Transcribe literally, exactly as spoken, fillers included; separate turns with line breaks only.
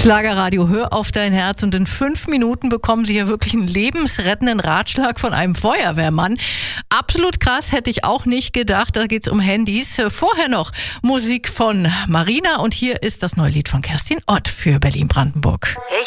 Schlagerradio, hör auf dein Herz, und in fünf Minuten bekommen Sie hier wirklich einen lebensrettenden Ratschlag von einem Feuerwehrmann. Absolut krass, hätte ich auch nicht gedacht. Da geht's um Handys. Vorher noch Musik von Marina, und hier ist das neue Lied von Kerstin Ott für Berlin-Brandenburg.